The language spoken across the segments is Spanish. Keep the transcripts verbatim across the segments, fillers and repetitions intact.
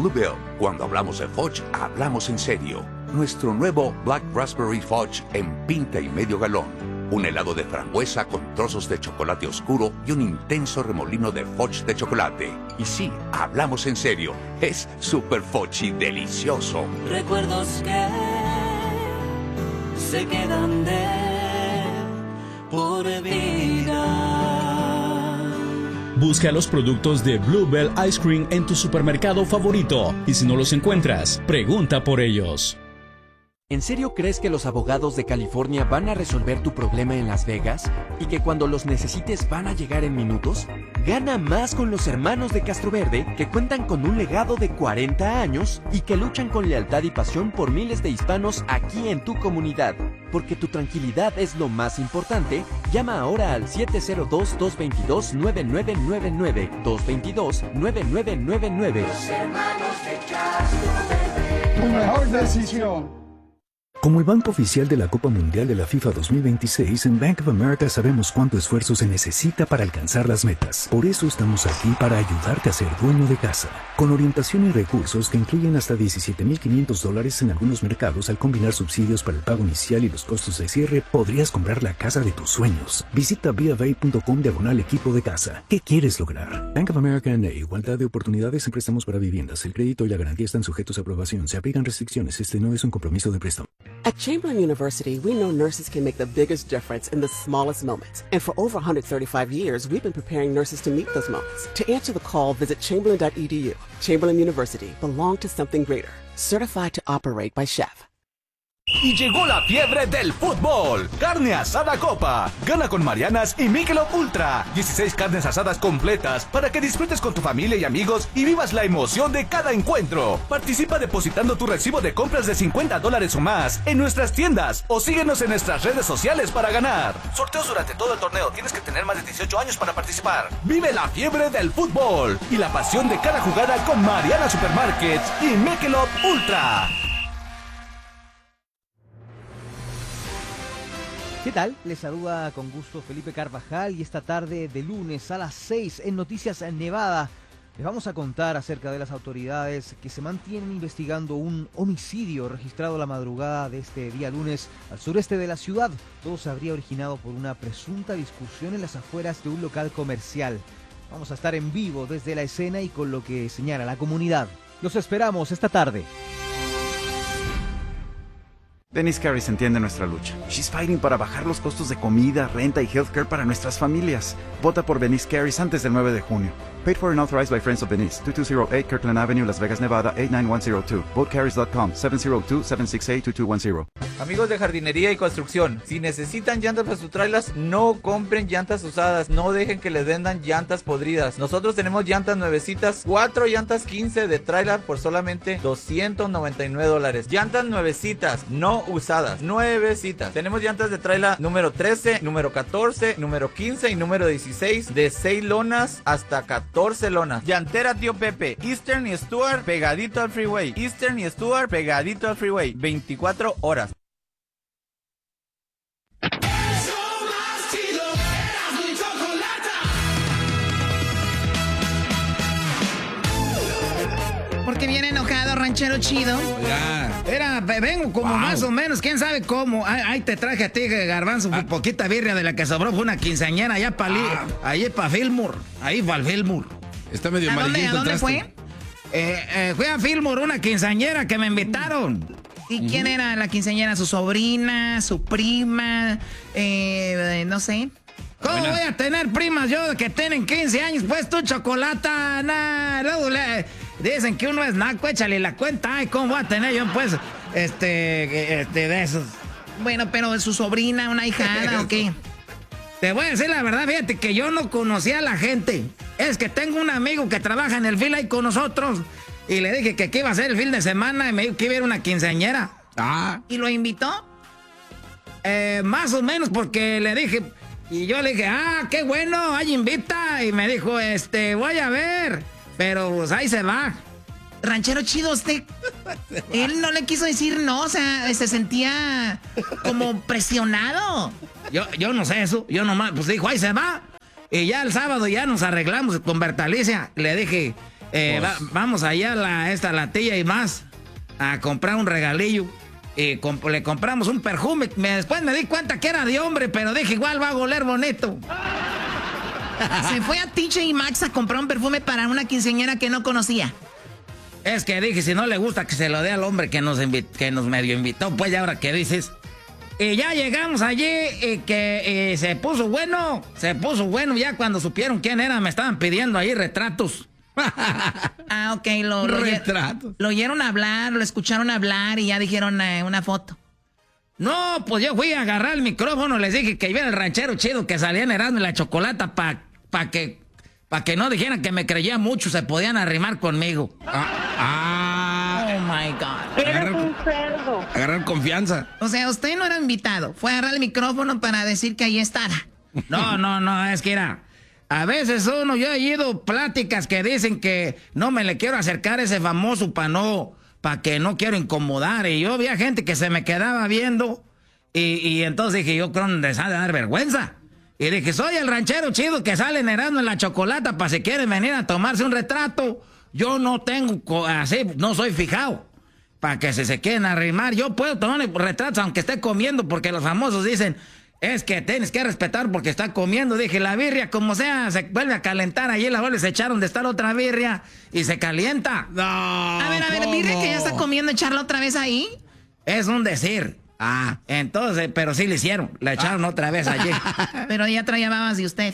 Bluebell. Cuando hablamos de fudge, hablamos en serio. Nuestro nuevo Black Raspberry Fudge en pinta y medio galón. Un helado de frambuesa con trozos de chocolate oscuro y un intenso remolino de fudge de chocolate. Y sí, hablamos en serio. Es super fudge y delicioso. Recuerdos que se quedan de por vida. Busca los productos de Bluebell Ice Cream en tu supermercado favorito. Y si no los encuentras, pregunta por ellos. ¿En serio crees que los abogados de California van a resolver tu problema en Las Vegas? ¿Y que cuando los necesites van a llegar en minutos? Gana más con los hermanos de Castroverde, que cuentan con un legado de cuarenta años y que luchan con lealtad y pasión por miles de hispanos aquí en tu comunidad. Porque tu tranquilidad es lo más importante, llama ahora al siete cero dos, dos dos dos, nueve nueve nueve nueve, dos dos dos, nueve nueve nueve nueve. Los hermanos de Castroverde. Tu mejor decisión. Como el banco oficial de la Copa Mundial de la FIFA dos mil veintiséis, en Bank of America sabemos cuánto esfuerzo se necesita para alcanzar las metas. Por eso estamos aquí para ayudarte a ser dueño de casa. Con orientación y recursos que incluyen hasta diecisiete mil quinientos dólares en algunos mercados, al combinar subsidios para el pago inicial y los costos de cierre, podrías comprar la casa de tus sueños. Visita bofA.com diagonal equipo de casa. ¿Qué quieres lograr? Bank of America N A. Igualdad de oportunidades en préstamos para viviendas. El crédito y la garantía están sujetos a aprobación. Se aplican restricciones. Este no es un compromiso de préstamo. At Chamberlain University, we know nurses can make the biggest difference in the smallest moments. And for over one hundred thirty-five years, we've been preparing nurses to meet those moments. To answer the call, visit chamberlain dot e d u. Chamberlain University, belong to something greater. Certified to operate by Chef. Y llegó la fiebre del fútbol. Carne asada Copa. Gana con Marianas y Michelob Ultra. dieciséis carnes asadas completas para que disfrutes con tu familia y amigos y vivas la emoción de cada encuentro. Participa depositando tu recibo de compras de cincuenta dólares o más en nuestras tiendas o síguenos en nuestras redes sociales para ganar. Sorteos durante todo el torneo. Tienes que tener más de dieciocho años para participar. Vive la fiebre del fútbol y la pasión de cada jugada con Mariana Supermarkets y Michelob Ultra. ¿Qué tal? Les saluda con gusto Felipe Carvajal y esta tarde de lunes a las seis en Noticias Nevada les vamos a contar acerca de las autoridades que se mantienen investigando un homicidio registrado la madrugada de este día lunes al sureste de la ciudad. Todo se habría originado por una presunta discusión en las afueras de un local comercial. Vamos a estar en vivo desde la escena y con lo que señala la comunidad. Los esperamos esta tarde. Denise Carris entiende nuestra lucha. She's fighting para bajar los costos de comida, renta y healthcare para nuestras familias. Vota por Denise Carris antes del nueve de junio. Paid for and authorized by Friends of Denise. two two zero eight Kirkland Avenue, Las Vegas, Nevada, eight nine one zero two. vote carris dot com, seven zero two, seven six eight, two two one zero. Amigos de jardinería y construcción, si necesitan llantas para sus trailers, no compren llantas usadas, no dejen que les vendan llantas podridas. Nosotros tenemos llantas nuevecitas, cuatro llantas quince de trailer por solamente doscientos noventa y nueve dólares. Llantas nuevecitas, no usadas, nuevecitas. Tenemos llantas de trailer número trece, número catorce, número quince y número dieciséis, de seis lonas hasta catorce lonas. Llantera Tío Pepe, Eastern y Stuart pegadito al freeway. Eastern y Stuart pegadito al freeway, veinticuatro horas. Porque viene enojado, ranchero chido. Ya. Era, vengo como wow. más o menos, quién sabe cómo. Ahí, ahí te traje a ti, Garbanzo, ah. poquita birria de la que sobró. Fue una quinceañera allá para ah. allí para Fillmore. Ahí para Fillmore. Está medio ¿A dónde, amarillento. ¿A dónde fue? Eh, eh, fui a Fillmore, una quinceañera que me invitaron. ¿Y uh-huh. quién era la quinceañera? ¿Su sobrina? ¿Su prima? Eh, no sé. ¿Cómo Buena. voy a tener primas yo que tienen quince años? Pues tú, chocolata, nah, luego le dicen que uno es naco, échale la cuenta. Ay, ¿cómo voy a tener yo, pues, este, este, de esos? Bueno, pero su sobrina, una hijada, ¿o qué? Te voy a decir la verdad, fíjate que yo no conocía a la gente. Es que tengo un amigo que trabaja en el fil ahí con nosotros. Y le dije que aquí iba a ser el fin de semana y me dijo que iba a ir una quinceañera. Ah. ¿Y lo invitó? Eh, más o menos, porque le dije... Y yo le dije, ah, qué bueno, ahí invita. Y me dijo, este, voy a ver. Pero pues ahí se va. Ranchero chido, usted... Él no le quiso decir no, o sea, se sentía como presionado. Yo, yo no sé eso, yo nomás, pues dijo, ahí se va. Y ya el sábado ya nos arreglamos con Bertalicia. Le dije, Eh, Pues. va- vamos allá, la, esta, la tía y más, a comprar un regalillo. Y comp- le compramos un perfume. Me, después me di cuenta que era de hombre, pero dije, igual va a oler bonito. Se fue a T J Maxx a comprar un perfume para una quinceañera que no conocía. Es que dije, si no le gusta que se lo dé al hombre que nos, invi- que nos medio invitó, pues ya ahora que dices. Y ya llegamos allí y que y se puso bueno, se puso bueno ya cuando supieron quién era, me estaban pidiendo ahí retratos. Ah, ok, lo, lo, Retratos. lo oyeron hablar, lo escucharon hablar y ya dijeron eh, una foto. No, pues yo fui a agarrar el micrófono, les dije que iba el ranchero chido que salía en Erasmo y la Chocolata para pa que, pa que no dijeran que me creía mucho, se podían arrimar conmigo. Ah, ah, Oh my God. agarrar, un cerdo. agarrar confianza. O sea, usted no era invitado, fue a agarrar el micrófono para decir que ahí estaba. No, no, no, es que era. A veces uno, yo he oído pláticas que dicen que no me le quiero acercar a ese famoso para no, para que no quiero incomodar. Y yo había gente que se me quedaba viendo y, y entonces dije, yo creo que les ha de dar vergüenza. Y dije, soy el ranchero chido que sale en Erasmo en la Chocolata para si quieren venir a tomarse un retrato. Yo no tengo, co- así, no soy fijado. Para que se se queden a arrimar. Yo puedo tomar retratos aunque esté comiendo porque los famosos dicen... Es que tienes que respetar porque está comiendo. Dije, la birria, como sea, se vuelve a calentar. Allí la vuelve, se echaron de estar otra birria y se calienta. No. A ver, a ver, ¿cómo? mire que ya está comiendo, echarla otra vez ahí. Es un decir. Ah. Entonces, pero sí le hicieron. La echaron otra vez allí. Pero ya traía babas de usted.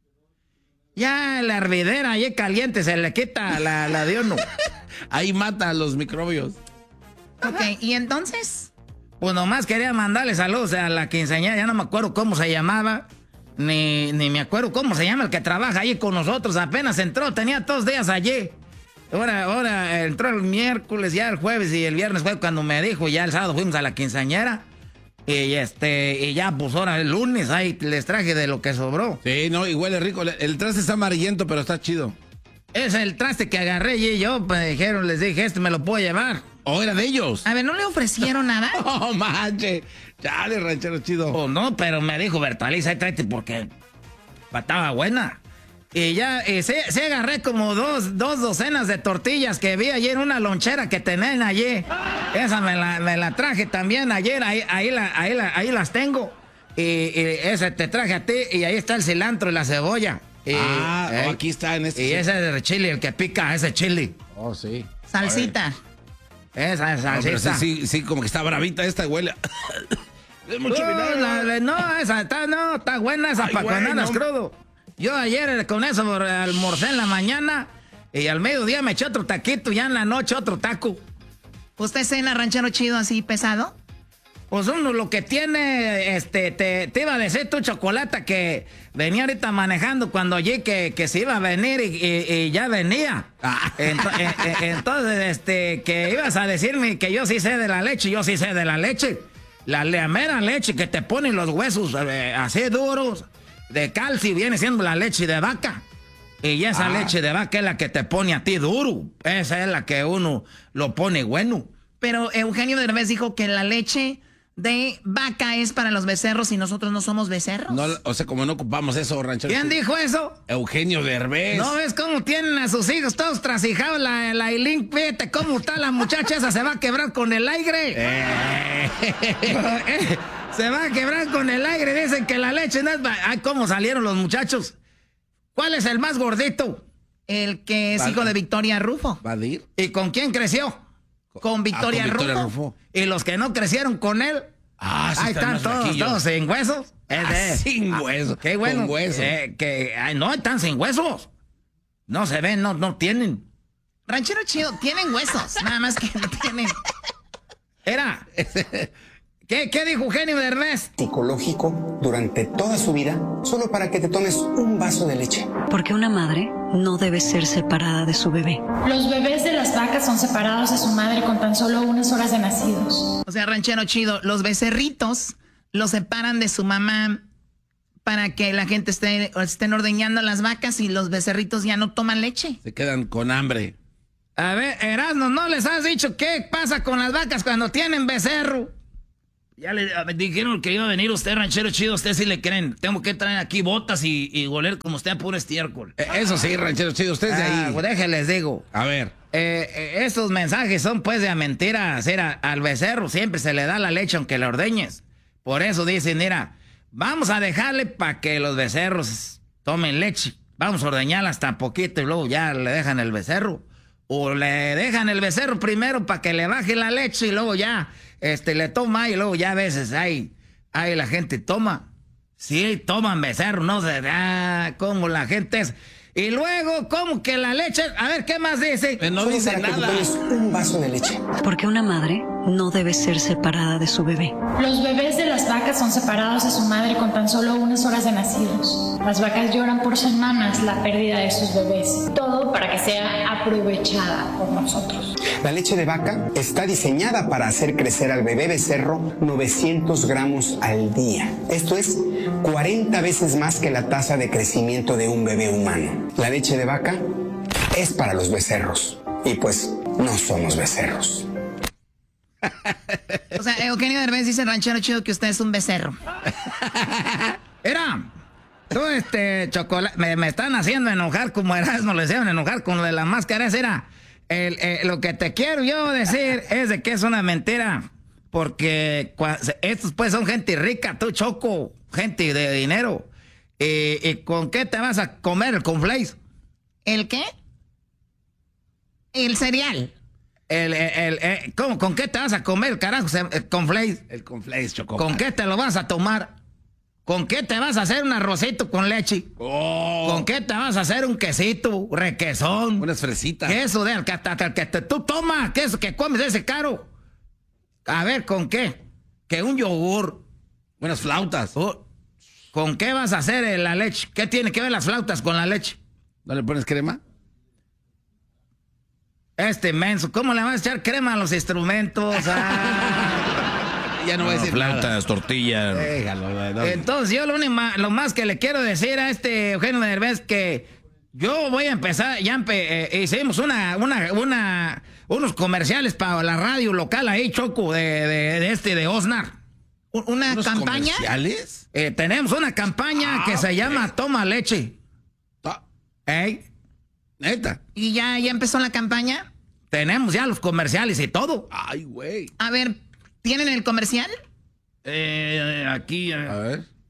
Ya la hervidera allí caliente se le quita la, la de uno. Ahí mata a los microbios. Ok, ¿y entonces? Pues nomás quería mandarle saludos a la quinceañera. Ya no me acuerdo cómo se llamaba. Ni, ni me acuerdo cómo se llama el que trabaja allí con nosotros. Apenas entró, tenía dos días allí. Ahora, ahora entró el miércoles, ya el jueves y el viernes fue cuando me dijo. Ya el sábado fuimos a la quinceañera. Y este, y ya pues ahora el lunes ahí les traje de lo que sobró. Sí, no, y huele rico. El traste está amarillento, pero está chido. Es el traste que agarré y yo, pues dijeron, les dije, este me lo puedo llevar. ¿O era de ellos? A ver, ¿no le ofrecieron nada? Oh, manche. Chale, ranchero chido. Oh, no, pero me dijo Bertaliza, ahí tráete porque estaba buena. Y ya, y sí, sí agarré como dos, dos docenas de tortillas que vi ayer en una lonchera que tenían ayer. Esa me la, me la traje también ayer, ahí, ahí, la, ahí, la, ahí las tengo. Y, y ese te traje a ti y ahí está el cilantro y la cebolla. Y, ah, eh, oh, aquí está en este. Y ese es el chile, el que pica, ese chile. Oh, sí. Salsita. Esa es No, pero salsita. sí, sí, sí, como que está bravita esta, huele. Es mucho no, vinagre. la- la- no, esa está, no, está buena esa Ay, para cuando güey, andas no. crudo. Yo ayer eh, con eso almorcé en la mañana y al mediodía me eché otro taquito, ya en la noche otro taco. ¿Usted cena ranchero chido así pesado? Pues uno lo que tiene, este, te, te iba a decir tu Chocolata que venía ahorita manejando cuando allí que, que se iba a venir y, y- y ya venía. Ento- eh, eh, entonces, este, que ibas a decirme que yo sí sé de la leche, yo sí sé de la leche. La, la mera leche que te ponen los huesos eh, así duros, de calcio, viene siendo la leche de vaca. Y esa Ah. leche de vaca es la que te pone a ti duro. Esa es la que uno lo pone bueno. Pero Eugenio Derbez dijo que la leche de vaca es para los becerros y nosotros no somos becerros. No, o sea, como no ocupamos eso, ranchero. ¿Quién dijo eso? Eugenio Derbez. ¿No ves cómo tienen a sus hijos todos trasijados la, la Ailín? Fíjate cómo está la muchacha esa, se va a quebrar con el aire. Eh, se va a quebrar con el aire, dicen que la leche no es... va- Ay, ¿cómo salieron los muchachos? ¿Cuál es el más gordito? El que es Vale. hijo de Victoria Rufo. ¿Vadir? ¿Y con quién creció? Con Victoria, Ah, con Victoria Rufo. Rufo. ¿Y los que no crecieron con él? Ah, sí Ahí están están más todos, flaquillos. todos sin huesos. Es Ah, de- sin Ah, huesos. Qué bueno. Con huesos. eh, que, ay, no, están sin huesos. No se ven, no, no tienen. Ranchero chido, tienen huesos, nada más que no tienen. Era. ¿Qué, qué dijo Eugenio Derbez? Psicológico durante toda su vida, solo para que te tomes un vaso de leche. Porque una madre no debe ser separada de su bebé. Los bebés de las vacas son separados de su madre con tan solo unas horas de nacidos. O sea, ranchero chido, los becerritos los separan de su mamá para que la gente esté estén ordeñando las vacas y los becerritos ya no toman leche. Se quedan con hambre. A ver, Erasmo, ¿no les has dicho qué pasa con las vacas cuando tienen becerro? Ya le dijeron que iba a venir usted, ranchero chido, usted sí le creen. Tengo que traer aquí botas y, y goler como usted a puro estiércol. Eh, eso sí, ranchero chido, usted es de ah, ahí. Pues déjenles digo. A ver. Eh, eh, estos mensajes son pues de mentiras. Era, al becerro siempre se le da la leche aunque le ordeñes. Por eso dicen, mira, vamos a dejarle para que los becerros tomen leche. Vamos a ordeñarla hasta poquito y luego ya le dejan el becerro. O le dejan el becerro primero para que le baje la leche y luego ya este, le toma y luego ya a veces hay, hay la gente toma. Sí, toman becerro, no sé, ah, cómo la gente es. Y luego, ¿cómo que la leche? A ver, ¿qué más dice? Eh, no dice nada. Que tomes un vaso de leche. Porque una madre no debe ser separada de su bebé. Los bebés de las vacas son separados de su madre con tan solo unas horas de nacidos. Las vacas lloran por semanas la pérdida de sus bebés. Todo para que sea aprovechada por nosotros. La leche de vaca está diseñada para hacer crecer al bebé becerro novecientos gramos al día. Esto es cuarenta veces más que la tasa de crecimiento de un bebé humano. La leche de vaca es para los becerros. Y pues no somos becerros. O sea, Eugenio Derbez dice, ranchero chido, que usted es un becerro. Era, tú este, chocolate, me, me están haciendo enojar como Erasmo le hicieron enojar con lo de las máscaras. Era, el, eh, lo que te quiero yo decir es de que es una mentira. Porque estos pues son gente rica, tú Choco, gente de dinero. ¿Y, y con qué te vas a comer el cornflakes? ¿El qué? El cereal. El, el, el, el, ¿cómo? ¿Con qué te vas a comer, carajo, el cornflakes? El cornflakes, Choco. ¿Con qué te lo vas a tomar? ¿Con qué te vas a hacer un arrocito con leche? Oh. ¿Con qué te vas a hacer un quesito, requesón? Unas fresitas. Queso de que, que, que, que tú tomas, queso que comes ese caro. A ver, ¿con qué? Que un yogur. Unas flautas. Oh, ¿con qué vas a hacer la leche? ¿Qué tiene que ver las flautas con la leche? ¿No le pones crema? Este menso, ¿cómo le vas a echar crema a los instrumentos? Ah. Ya no voy a decir flautas, nada. tortillas. Déjalo, no. Entonces, yo lo, único, lo más que le quiero decir a este Eugenio Derbez que yo voy a empezar, ya empe, eh, hicimos una, una, una, unos comerciales para la radio local ahí, Choco, de, de, de este, de Osnar. ¿Una ¿Unos campaña? comerciales? Eh, tenemos una campaña ah, que se okay. llama Toma Leche. Ta ¿Eh? ¿Neta? ¿Y ya, ya empezó la campaña? Tenemos ya los comerciales y todo. Ay, güey. A ver, ¿tienen el comercial? Eh, aquí. Eh. A ver.